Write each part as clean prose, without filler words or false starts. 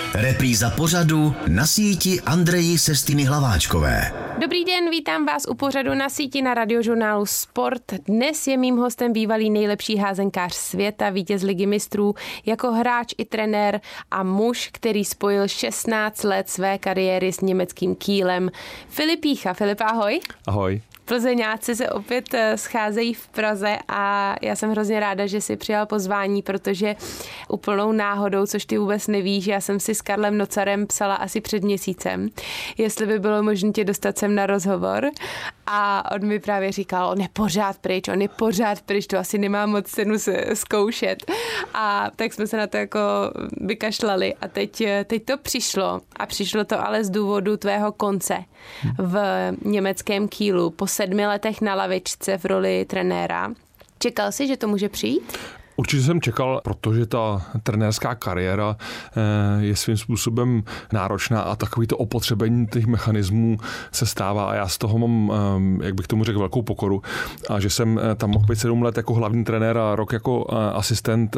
Repríza pořadu Na síti Andreji Sestiny Hlaváčkové. Dobrý den, vítám vás u pořadu Na síti na radiožurnálu Sport. Dnes je mým hostem bývalý nejlepší házenkář světa, vítěz Ligy mistrů, jako hráč i trenér a muž, který spojil 16 let své kariéry s německým Kielem. Filip Pícha. Filip, ahoj. Ahoj. Plzeňáci se opět scházejí v Praze a já jsem hrozně ráda, že jsi přijal pozvání, protože úplnou náhodou, což ty vůbec nevíš, já jsem si s Karlem Nocarem psala asi před měsícem, jestli by bylo možné tě dostat sem na rozhovor, a on mi právě říkal, on je pořád pryč, to asi nemá moc cenu se zkoušet. A tak jsme se na to jako vykašlali a teď to přišlo a přišlo to ale z důvodu tvého konce v německém Kielu po 7 letech na lavičce v roli trenéra. Čekal jsi, že to může přijít? Určitě jsem čekal, protože ta trenérská kariéra je svým způsobem náročná a takový to opotřebení těch mechanismů se stává a já z toho mám, jak bych tomu řekl, velkou pokoru. A že jsem tam mohl být 7 let jako hlavní trenér a rok jako asistent.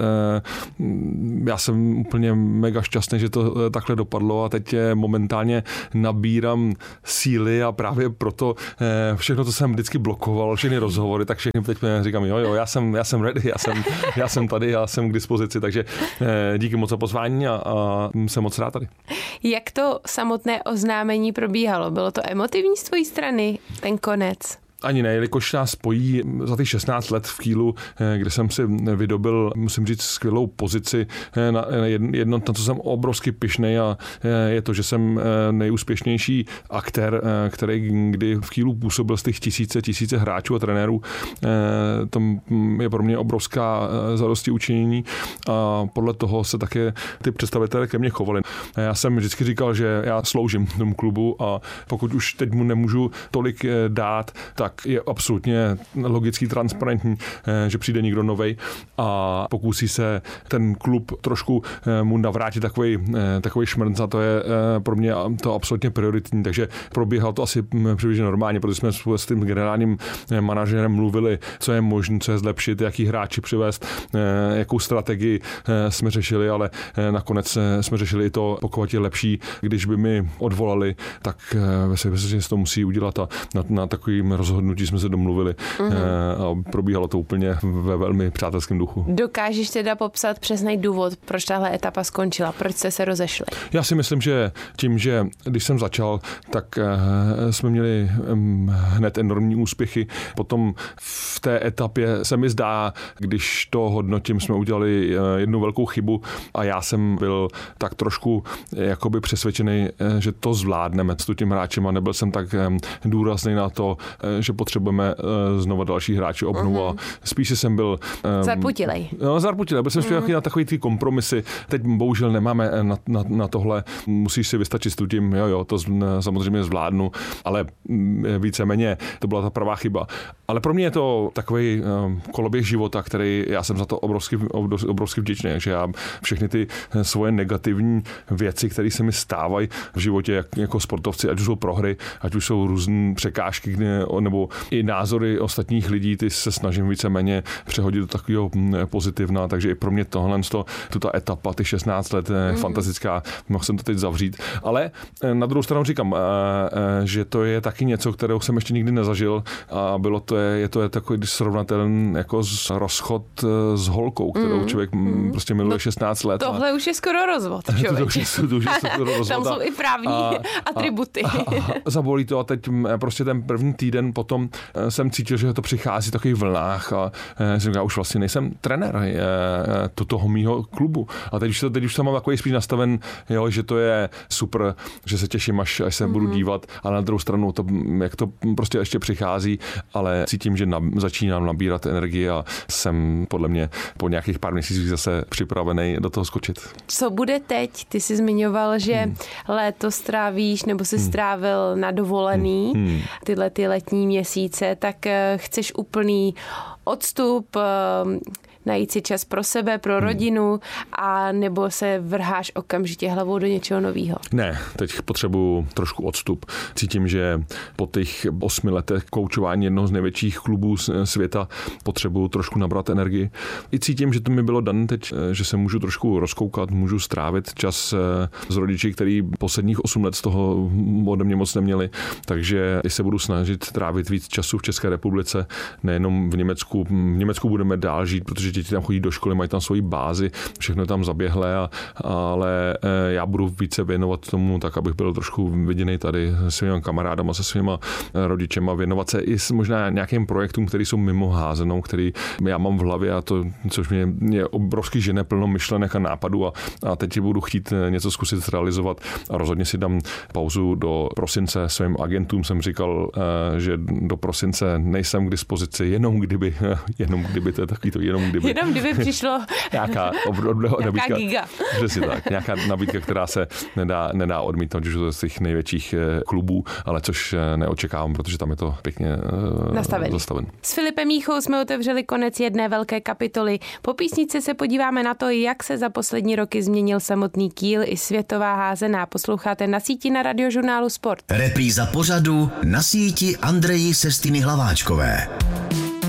Já jsem úplně mega šťastný, že to takhle dopadlo a teď momentálně nabírám síly a právě proto všechno, co jsem vždycky blokoval, všechny rozhovory, tak všechny teď říkám, jo, já jsem ready, já jsem tady, já jsem k dispozici, takže díky moc za pozvání a jsem moc rád tady. Jak to samotné oznámení probíhalo? Bylo to emotivní z tvojí strany, ten konec? Ani ne, jelikož nás spojí za těch 16 let v Kielu, kde jsem si vydobil, musím říct, skvělou pozici na jedno, na co jsem obrovsky pyšnej, a je to, že jsem nejúspěšnější aktér, který kdy v Kielu působil z těch tisíce hráčů a trenérů. To je pro mě obrovská zadosti učinění a podle toho se také ty představitelé ke mně chovali. Já jsem vždycky říkal, že já sloužím tomu klubu a pokud už teď mu nemůžu tolik dát, tak je absolutně logický, transparentní, že přijde někdo novej a pokusí se ten klub trošku mu navrátit takový šmrnc, a to je pro mě to absolutně prioritní, takže probíhalo to asi přibližně normálně, protože jsme s tím generálním manažerem mluvili, co je možné, co je zlepšit, jaký hráči přivést, jakou strategii jsme řešili, ale nakonec jsme řešili i to, pokud je lepší, když by mi odvolali, tak se to musí udělat a na takovým rozhodnutí jsme se domluvili a probíhalo to úplně ve velmi přátelském duchu. Dokážeš teda popsat přesný důvod, proč tahle etapa skončila, proč jste se rozešli? Já si myslím, že tím, že když jsem začal, tak jsme měli hned enormní úspěchy. Potom v té etapě se mi zdá, když to hodnotím, jsme udělali jednu velkou chybu a já jsem byl tak trošku jakoby přesvědčený, že to zvládneme s tím hráčem a nebyl jsem tak důrazný na to, že potřebujeme znovu další hráči obnovu a spíše jsem byl... Zarputilej. Byl jsem spíš na takový ty kompromisy. Teď bohužel nemáme na tohle. Musíš si vystačit s tím, jo, to samozřejmě zvládnu, ale víceméně to byla ta pravá chyba. Ale pro mě je to takový koloběh života, který já jsem za to obrovsky vděčný, že já všechny ty svoje negativní věci, které se mi stávají v životě jako sportovci, ať už jsou prohry, ať už jsou různé překážky, nebo i názory ostatních lidí, ty se snažím víceméně přehodit do takového pozitivna, takže i pro mě tohle, tuto etapa, ty 16 let je fantastická, mohl jsem to teď zavřít, ale na druhou stranu říkám, že to je taky něco, kterého jsem ještě nikdy nezažil a je to takový srovnatelný jako rozchod s holkou, kterou člověk prostě miluje 16 let. Tohle už je skoro rozvod, člověče. To už je skoro rozvod. Tam jsou i právní atributy. A zabolí to a teď prostě ten první týden potom jsem cítil, že to přichází v takových vlnách a já už vlastně nejsem trenér toho mýho klubu. A teď už jsem mám takový spíš nastaven, jo, že to je super, že se těším, až se budu dívat, ale na druhou stranu jak to prostě ještě přichází, ale cítím, že začínám nabírat energii a jsem podle mě po nějakých pár měsících zase připravený do toho skočit. Co bude teď? Ty jsi zmiňoval, že léto strávíš nebo jsi strávil na dovolený tyhle ty letní měsíce, tak chceš úplný odstup, najít si čas pro sebe, pro rodinu, a nebo se vrháš okamžitě hlavou do něčeho nového? Ne, teď potřebuji trošku odstup. Cítím, že po těch 8 letech koučování jednoho z největších klubů světa potřebuji trošku nabrat energii. I cítím, že to mi bylo dané teď, že se můžu trošku rozkoukat, můžu strávit čas s rodiči, který posledních 8 let z toho ode mě moc neměli, takže se budu snažit trávit víc času v České republice, nejenom v Německu. V Německu budeme dál žít, protože děti tam chodí do školy, mají tam svoji bázi, všechno je tam zaběhlé, ale já budu více věnovat tomu, tak abych byl trošku viděný tady se svými kamarádama, se svýma rodičema, věnovat se i možná nějakým projektům, které jsou mimo házenou, který já mám v hlavě, a to, což mě obrovský žene plno myšlenek a nápadů, a teď budu chtít něco zkusit realizovat a rozhodně si dám pauzu do prosince. Svým agentům jsem říkal, že do prosince nejsem k dispozici, jenom kdyby to je takový to jenom kdyby přišlo nějaká nabídka, giga. Přesně tak, nějaká nabídka, která se nedá odmítnout, že to je z těch největších klubů, ale což neočekávám, protože tam je to pěkně zastaven. S Filipem Jíchou jsme otevřeli konec jedné velké kapitoly. Po písničce se podíváme na to, jak se za poslední roky změnil samotný Kiel i světová házená. Posloucháte Na síti na Radiožurnálu Sport. Repríza pořadu Na síti Andreji Sestiny Hlaváčkové.